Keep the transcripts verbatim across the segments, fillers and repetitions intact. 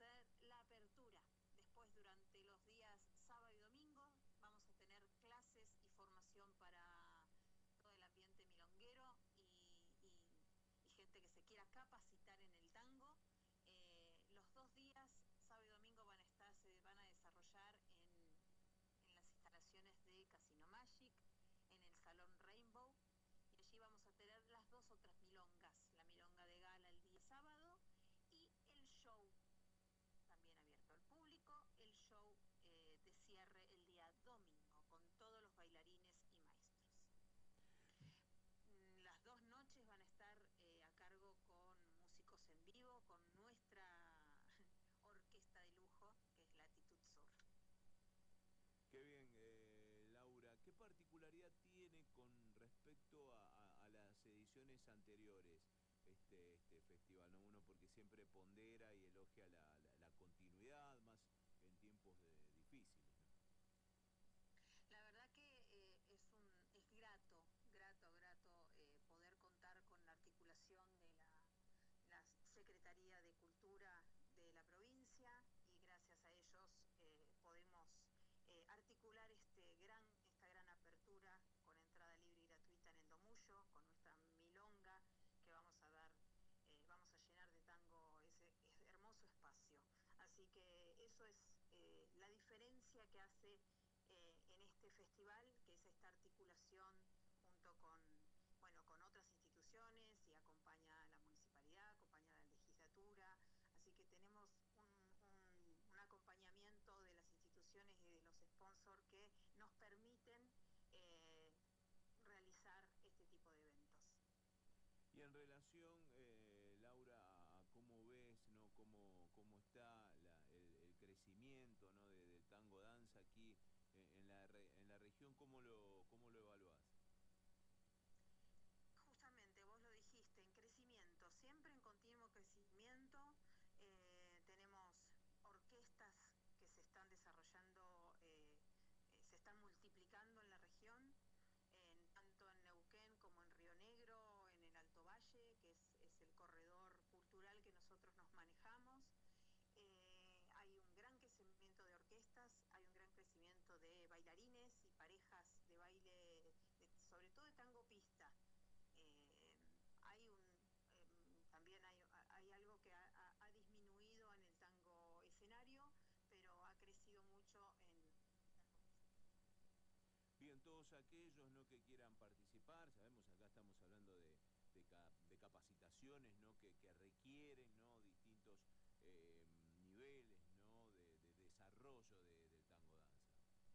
ser la apertura. Después, durante los días sábado y domingo, vamos a tener clases y formación para todo el ambiente milonguero y, y, y gente que se quiera capacitar en el tango. Eh, los dos días, sábado y domingo, van a estar, se van a desarrollar en, en las instalaciones de Casino Magic, en el Salón Rainbow, y allí vamos a tener las dos otras milongas, la milonga de gala el día sábado y el show también abierto al público, el show eh, de cierre el día domingo con todos los bailarines y maestros. Las dos noches van a estar eh, a cargo con músicos en vivo, con nuestra orquesta de lujo, que es Latitud Sur. Qué bien, eh, Laura. ¿Qué particularidad tiene con respecto a, a, a las ediciones anteriores este, este festival? ¿No? Uno porque siempre pondera y elogia la, la, la continuidad, más en tiempos de, difíciles, ¿no? La verdad que eh, es un es grato, grato, grato eh, poder contar con la articulación de la, la Secretaría de Cultura de la provincia, y gracias a ellos eh, podemos eh, articular este gran, esta gran apertura con entrada libre y gratuita en el Domullo, con nuestra milonga que vamos a dar. Eh, vamos a llenar de tango ese, ese hermoso espacio. Así que eso es eh, la diferencia que hace eh, en este festival, que es esta articulación junto con, bueno, con otras instituciones, y acompaña a la municipalidad, acompaña a la legislatura. Así que tenemos un, un, un acompañamiento de las instituciones y de los sponsors que nos permiten eh, realizar este tipo de eventos. Y en relación, eh, Laura, a cómo ves, ¿no? Cómo, cómo está la, el, el crecimiento, ¿no? de, del tango danza aquí en, en, la, re, en la región, ¿cómo lo, cómo lo evaluás? Justamente, vos lo dijiste, en crecimiento, siempre en continuo crecimiento. Eh, tenemos orquestas que se están desarrollando, eh, eh, se están multiplicando en la región, en, tanto en Neuquén como en Río Negro, en el Alto Valle, que es, es el corredor cultural que nosotros nos manejamos. Eh, hay un gran crecimiento de orquestas, hay un gran crecimiento de bailarines y parejas de baile, de, sobre todo de tango pista. Eh, hay un eh, también hay, hay algo que ha, ha, disminuido en el tango escenario, pero ha crecido mucho en el tango pista. Bien, todos aquellos, ¿no? que quieran participar, sabemos acá estamos hablando de, de, de capacitaciones, ¿no? que, que requieren, ¿no? distintos eh, niveles, ¿no? de, de desarrollo de, del tango danza.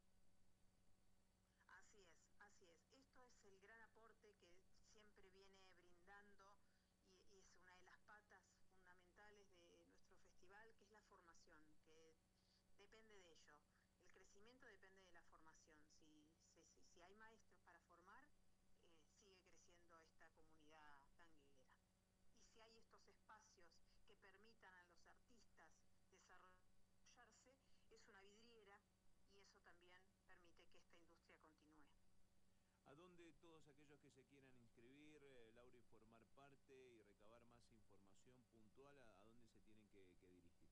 Así es, así es. Esto es el gran aporte que siempre viene brindando, y, y es una de las patas fundamentales de nuestro festival, que es la formación, que depende de ello. El crecimiento depende de la formación. Si, si, si hay maestros para formar, eh, sigue creciendo esta comunidad tanguera. Y si hay estos espacios que permitan a los artistas desarrollarse, es una vidriera, y eso también permite que esta industria continúe. ¿A dónde todos aquellos que se quieran inscribir, eh, Laura, y formar parte y recabar más información puntual, a, a dónde se tienen que, que dirigir?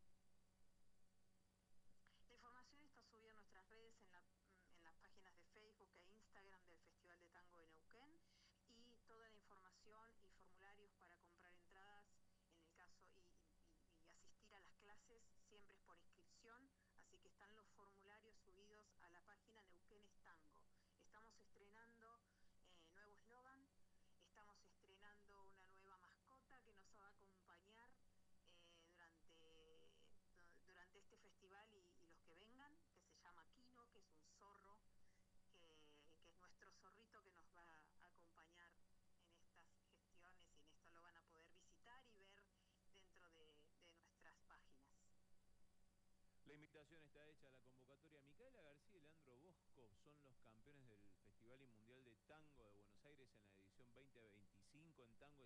La información está subida en nuestras redes, en, la, en las páginas de Facebook e Instagram del Festival de Tango de Neuquén, y toda la información y formularios para comprar entradas en el caso y, y, y asistir a las clases siempre es por inscripción, así que están los formularios subidos a la página Neuquén es Tango. Estamos estrenando eh, nuevo eslogan, estamos estrenando una nueva mascota que nos va a acompañar Eh, durante, durante este festival y, y los que vengan, que se llama Kino, que es un zorro, que, que es nuestro zorrito que nos va a acompañar en estas gestiones, y en esto lo van a poder visitar y ver dentro de, de nuestras páginas. La invitación está hecha a la convocatoria. Micaela García y Leandro Bosco son los campeones del Festival y Mundial de Tango de Buenos Aires en la edición veinte veinticinco en tango.